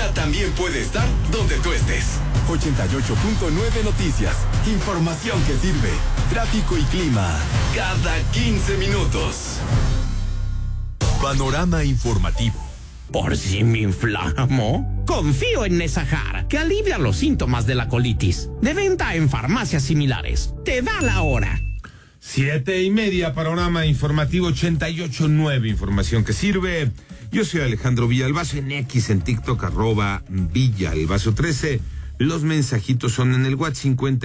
ahora también puede estar donde tú estés. 88.9 Noticias. Información que sirve. Tráfico y clima. Cada 15 minutos. Panorama informativo. ¿Por si me inflamo? Confío en Nesajar, que alivia los síntomas de la colitis. De venta en farmacias similares. Te da la hora. 7:30, panorama informativo 88.9, información que sirve. Yo soy Alejandro Villalbazo, en X, en TikTok, @Villalbazo13. Los mensajitos son en el WhatsApp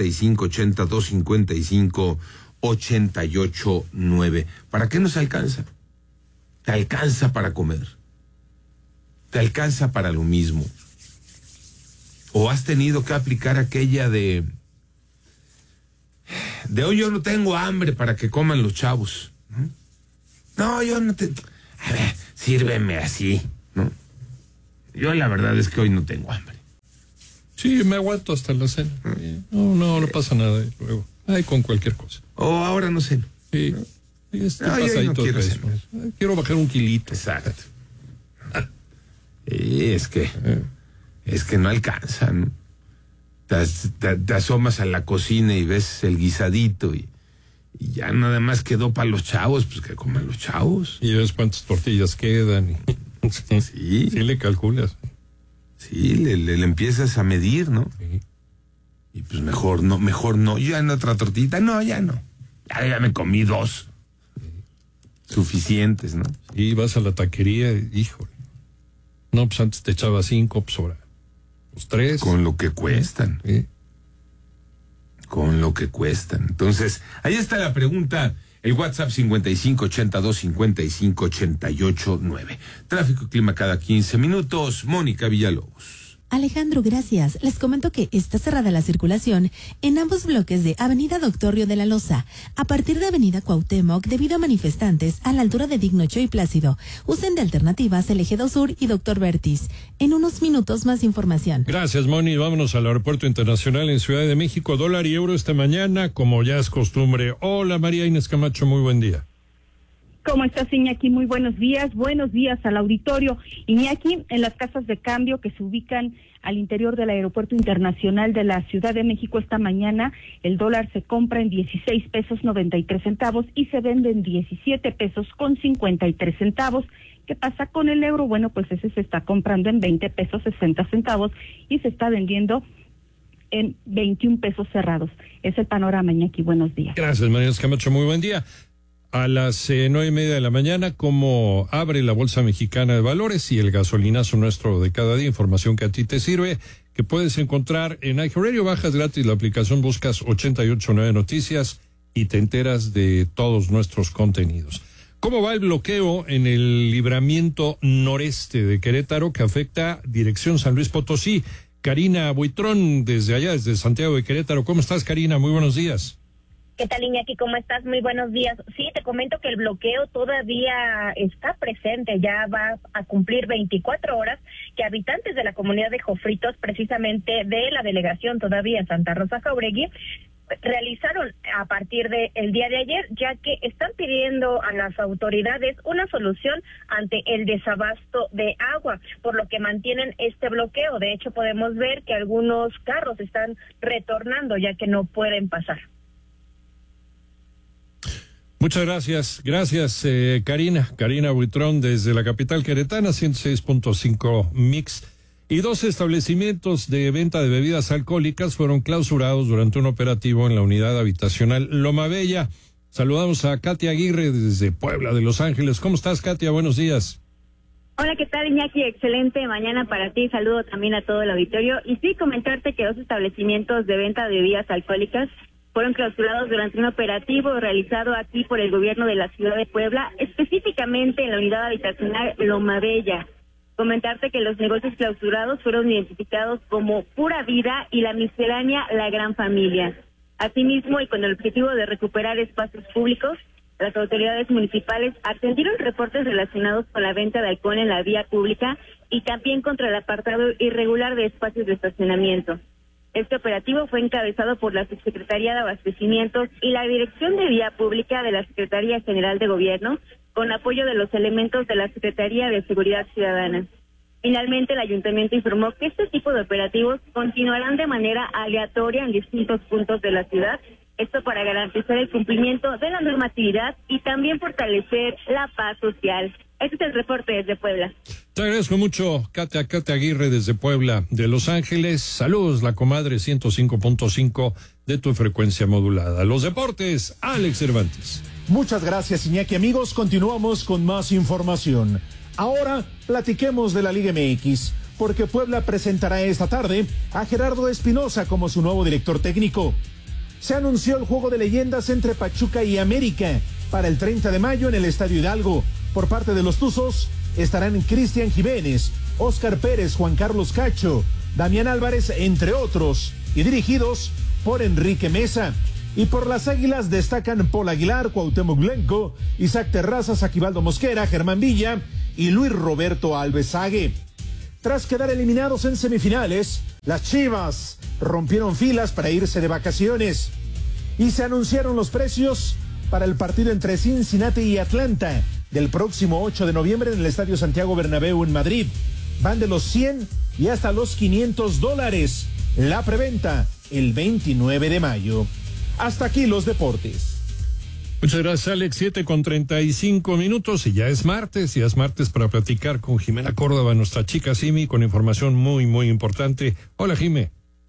5580-255-88.9. ¿Para qué nos alcanza? Te alcanza para comer. Te alcanza para lo mismo. ¿O has tenido que aplicar aquella de hoy yo no tengo hambre para que coman los chavos? No, yo no te... A ver, sírveme así, ¿no? Yo la verdad es que hoy no tengo hambre. Sí, me aguanto hasta la cena. No pasa nada. Luego, con cualquier cosa. O ahora no ceno. Sí. Yo no quiero cenar. Quiero bajar un kilito. Exacto. Es que no alcanza, ¿no? Te asomas a la cocina y ves el guisadito y ya nada más quedó para los chavos, pues que coman los chavos. Y ves cuántas tortillas quedan. Sí le calculas. Sí, le empiezas a medir, ¿no? Sí. Y pues mejor no. Ya en otra tortillita, no, ya no. Ya me comí 2. Sí. Suficientes, ¿no? Y vas a la taquería, híjole. No, pues antes te echaba 5, pues ahora 3. Con lo que cuestan. Sí. Con lo que cuestan. Entonces, ahí está la pregunta. El WhatsApp 5580-255-88.9. Tráfico y clima cada 15 minutos. Mónica Villalobos. Alejandro, gracias. Les comento que está cerrada la circulación en ambos bloques de Avenida Doctor Río de la Loza, a partir de Avenida Cuauhtémoc, debido a manifestantes a la altura de Dignocho y Plácido. Usen de alternativas el Eje 2 Sur y Doctor Vertis. En unos minutos más información. Gracias, Moni. Vámonos al Aeropuerto Internacional en Ciudad de México. Dólar y euro esta mañana, como ya es costumbre. Hola, María Inés Camacho, muy buen día. ¿Cómo estás, Iñaki? Muy buenos días al auditorio. Iñaki, en las casas de cambio que se ubican al interior del Aeropuerto Internacional de la Ciudad de México esta mañana, el dólar se compra en 16 pesos 93 centavos y se vende en 17 pesos con 53 centavos. ¿Qué pasa con el euro? Bueno, pues ese se está comprando en 20 pesos 60 centavos y se está vendiendo en 21 pesos cerrados. Es el panorama, Iñaki. Buenos días. Gracias, María Inés Camacho. Muy buen día. A las 9:30 de la mañana, ¿cómo abre la Bolsa Mexicana de Valores y el gasolinazo nuestro de cada día? Información que a ti te sirve, que puedes encontrar en iHeartRadio. Bajas gratis la aplicación, buscas 88.9 Noticias y te enteras de todos nuestros contenidos. ¿Cómo va el bloqueo en el libramiento noreste de Querétaro que afecta dirección San Luis Potosí? Karina Buitrón, desde allá, desde Santiago de Querétaro. ¿Cómo estás, Karina? Muy buenos días. ¿Qué tal, Iñaki? ¿Cómo estás? Muy buenos días. Sí, te comento que el bloqueo todavía está presente, ya va a cumplir 24 horas que habitantes de la comunidad de Jofritos, precisamente de la delegación todavía Santa Rosa Jauregui, realizaron a partir del día de ayer, ya que están pidiendo a las autoridades una solución ante el desabasto de agua, por lo que mantienen este bloqueo. De hecho, podemos ver que algunos carros están retornando, ya que no pueden pasar. Muchas gracias. Gracias, Karina. Karina Buitrón, desde la capital queretana, 106.5 Mix. Y 2 establecimientos de venta de bebidas alcohólicas fueron clausurados durante un operativo en la unidad habitacional Loma Bella. Saludamos a Katia Aguirre desde Puebla de Los Ángeles. ¿Cómo estás, Katia? Buenos días. Hola, ¿qué tal, Iñaki? Excelente mañana para ti. Saludo también a todo el auditorio. Y sí, comentarte que 2 establecimientos de venta de bebidas alcohólicas fueron clausurados durante un operativo realizado aquí por el gobierno de la ciudad de Puebla, específicamente en la unidad habitacional Loma Bella. Comentarte que los negocios clausurados fueron identificados como Pura Vida y la miscelánea La Gran Familia. Asimismo, y con el objetivo de recuperar espacios públicos, las autoridades municipales atendieron reportes relacionados con la venta de alcohol en la vía pública y también contra el apartado irregular de espacios de estacionamiento. Este operativo fue encabezado por la Subsecretaría de Abastecimientos y la Dirección de Vía Pública de la Secretaría General de Gobierno, con apoyo de los elementos de la Secretaría de Seguridad Ciudadana. Finalmente, el ayuntamiento informó que este tipo de operativos continuarán de manera aleatoria en distintos puntos de la ciudad, esto para garantizar el cumplimiento de la normatividad y también fortalecer la paz social. Este es el reporte desde Puebla. Te agradezco mucho, Katia Aguirre desde Puebla, de Los Ángeles. Saludos, la comadre 105.5 de tu frecuencia modulada. Los deportes, Alex Cervantes. Muchas gracias, Iñaki. Amigos, continuamos con más información. Ahora platiquemos de la Liga MX, porque Puebla presentará esta tarde a Gerardo Espinosa como su nuevo director técnico. Se anunció el juego de leyendas entre Pachuca y América para el 30 de mayo en el Estadio Hidalgo. Por parte de los Tuzos estarán Cristian Jiménez, Óscar Pérez, Juan Carlos Cacho, Damián Álvarez, entre otros, y dirigidos por Enrique Mesa. Y por las Águilas destacan Paul Aguilar, Cuauhtémoc Blanco, Isaac Terrazas, Aquivaldo Mosquera, Germán Villa y Luis Roberto Alves Sague. Tras quedar eliminados en semifinales, las Chivas rompieron filas para irse de vacaciones y se anunciaron los precios para el partido entre Cincinnati y Atlanta del próximo 8 de noviembre en el Estadio Santiago Bernabéu en Madrid. Van de los 100 y hasta los $500. La preventa el 29 de mayo. Hasta aquí los deportes. Muchas gracias, Alex. 7:35 y ya es martes para platicar con Jimena Córdoba, nuestra chica Simi, con información muy, muy importante. Hola, Jime.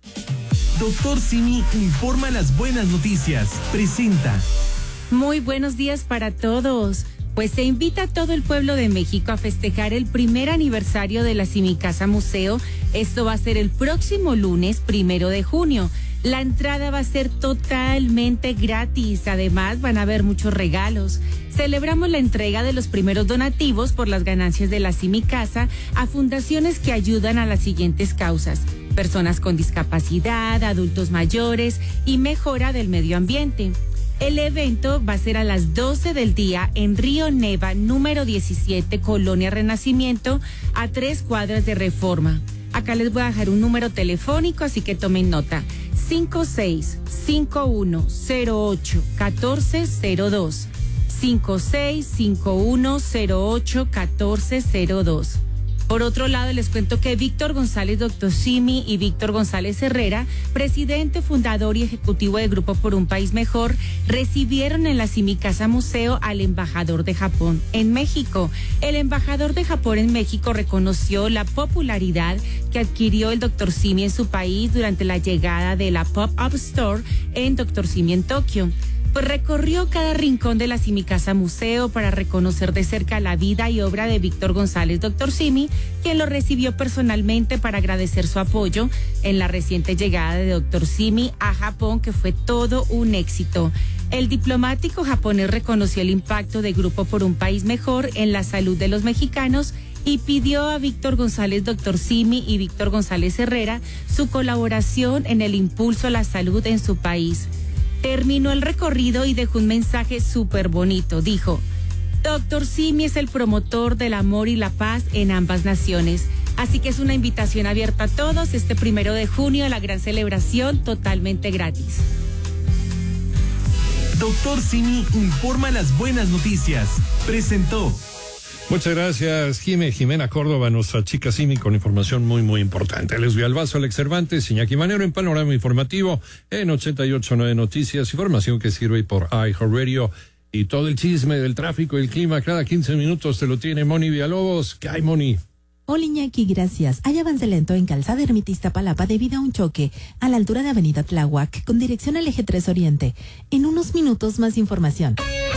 Doctor Simi informa las buenas noticias. Presenta. Muy buenos días para todos. Pues se invita a todo el pueblo de México a festejar el primer aniversario de la Simicasa Museo. Esto va a ser el próximo lunes 1 de junio. La entrada va a ser totalmente gratis. Además, van a haber muchos regalos. Celebramos la entrega de los primeros donativos por las ganancias de la Simicasa a fundaciones que ayudan a las siguientes causas: personas con discapacidad, adultos mayores y mejora del medio ambiente. El evento va a ser a las 12 del día en Río Neva, número 17, Colonia Renacimiento, a 3 cuadras de Reforma. Acá les voy a dejar un número telefónico, así que tomen nota. 5651081402. 5651081402. Por otro lado, les cuento que Víctor González, Doctor Simi, y Víctor González Herrera, presidente, fundador y ejecutivo del Grupo Por un País Mejor, recibieron en la Simicasa Museo al embajador de Japón en México. El embajador de Japón en México reconoció la popularidad que adquirió el Dr. Simi en su país durante la llegada de la Pop-Up Store en Dr. Simi en Tokio. Pues recorrió cada rincón de la Simicasa Museo para reconocer de cerca la vida y obra de Víctor González, Dr. Simi, quien lo recibió personalmente para agradecer su apoyo en la reciente llegada de Dr. Simi a Japón, que fue todo un éxito. El diplomático japonés reconoció el impacto de Grupo Por un País Mejor en la salud de los mexicanos y pidió a Víctor González, Dr. Simi, y Víctor González Herrera su colaboración en el impulso a la salud en su país. Terminó el recorrido y dejó un mensaje súper bonito. Dijo: Dr. Simi es el promotor del amor y la paz en ambas naciones. Así que es una invitación abierta a todos este 1 de junio, la gran celebración totalmente gratis. Dr. Simi informa las buenas noticias. Presentó. Muchas gracias, Jimena Córdoba, nuestra chica Simi, con información muy, muy importante. Les Albazo, Alex Cervantes, Iñaki Manero en Panorama Informativo en 88.9 Noticias, información que sirve por iHeartRadio, y todo el chisme del tráfico y el clima cada 15 minutos te lo tiene Moni Villalobos. ¿Qué hay, Moni? Hola, Iñaki, gracias. Hay avance lento en Calzada Ermita Iztapalapa debido a un choque a la altura de Avenida Tláhuac con dirección al Eje 3 Oriente. En unos minutos más información.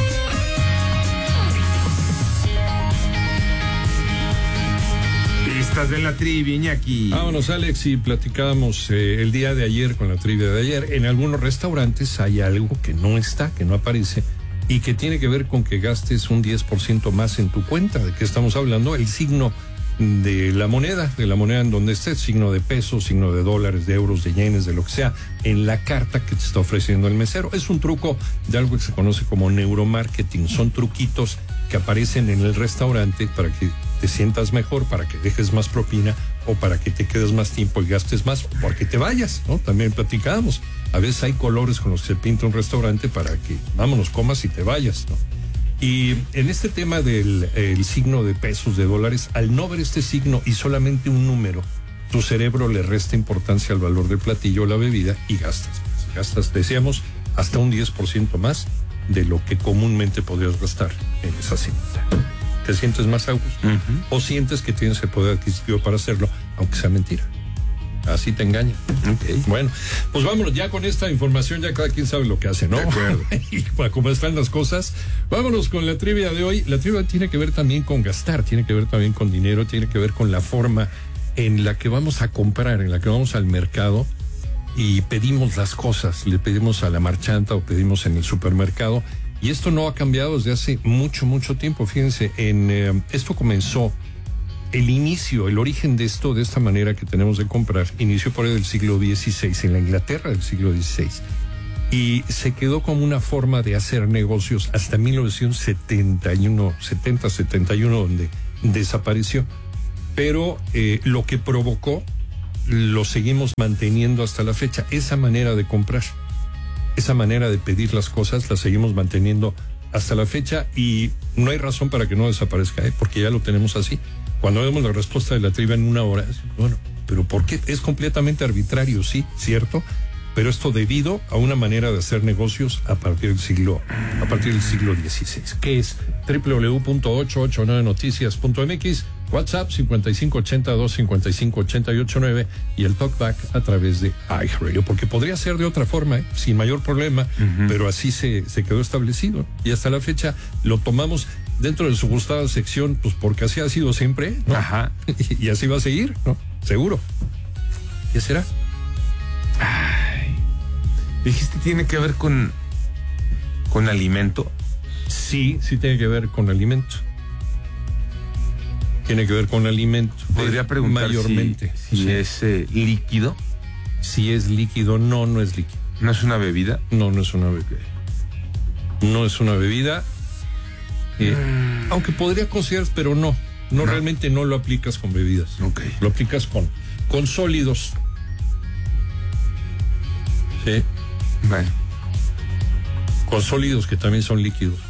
Estás en la trivia, Iñaki. Vámonos, Alex, y platicábamos el día de ayer con la trivia de ayer. En algunos restaurantes hay algo que no está, que no aparece, y que tiene que ver con que gastes un 10% más en tu cuenta. ¿De qué estamos hablando? El signo de la moneda en donde estés, signo de pesos, signo de dólares, de euros, de yenes, de lo que sea, en la carta que te está ofreciendo el mesero. Es un truco de algo que se conoce como neuromarketing. Son truquitos que aparecen en el restaurante para que te sientas mejor, para que dejes más propina, o para que te quedes más tiempo y gastes más, o porque te vayas, ¿no? También platicábamos. A veces hay colores con los que se pinta un restaurante para que, vámonos, comas y te vayas, ¿no? Y en este tema del el signo de pesos, de dólares, al no ver este signo y solamente un número, tu cerebro le resta importancia al valor del platillo o la bebida y gastas, decíamos, hasta un 10% más de lo que comúnmente podrías gastar en esa cinta. ¿Te sientes más a gusto? ¿O sientes que tienes el poder adquisitivo para hacerlo, aunque sea mentira? Así te engaña. Okay. Bueno, pues vámonos ya con esta información, ya cada quien sabe lo que hace, ¿no? De acuerdo. Y para cómo están las cosas, vámonos con la trivia de hoy. La trivia tiene que ver también con gastar, tiene que ver también con dinero, tiene que ver con la forma en la que vamos a comprar, en la que vamos al mercado y pedimos las cosas, le pedimos a la marchanta o pedimos en el supermercado. Y esto no ha cambiado desde hace mucho, mucho tiempo. Fíjense, esto comenzó. El inicio, el origen de esto, de esta manera que tenemos de comprar, inició por el siglo XVI, en la Inglaterra del siglo XVI. Y se quedó como una forma de hacer negocios hasta 1971, 70-71, donde desapareció. Pero lo que provocó, lo seguimos manteniendo hasta la fecha. Esa manera de comprar, esa manera de pedir las cosas, la seguimos manteniendo hasta la fecha y no hay razón para que no desaparezca, porque ya lo tenemos así. Cuando vemos la respuesta de la trivia en una hora, bueno, pero ¿por qué? Es completamente arbitrario, sí, cierto, pero esto debido a una manera de hacer negocios a partir del siglo XVI, que es www.889noticias.mx, WhatsApp 5582-558889 y el talkback a través de iHeartRadio, porque podría ser de otra forma, sin mayor problema, pero así se quedó establecido y hasta la fecha lo tomamos dentro de su gustada sección, pues porque así ha sido siempre, ¿no? Ajá. Y así va a seguir, ¿no? Seguro. ¿Qué será? Ay. Dijiste, ¿tiene que ver con alimento? Sí tiene que ver con alimento. Tiene que ver con alimento. Podría preguntar mayormente. Si es líquido. Si es líquido, no es líquido. ¿No es una bebida? No es una bebida. No es una bebida. Aunque podría considerarse, pero no, realmente no lo aplicas con bebidas. Okay. Lo aplicas con sólidos. Sí. Bueno. Con sólidos que también son líquidos.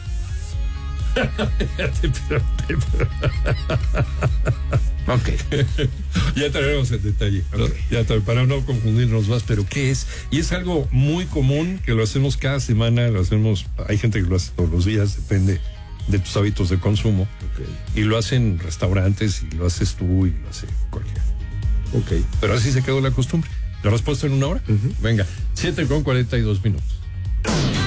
Ok. Ya traeremos el detalle. Okay. Ya para no confundirnos más, pero ¿qué es? Y es algo muy común que lo hacemos cada semana, hay gente que lo hace todos los días, depende de tus hábitos de consumo. Okay. Y lo hacen restaurantes, y lo haces tú, y lo hace cualquiera. Ok. Pero así se quedó la costumbre. ¿La respuesta en una hora? Venga, 7:42 minutos.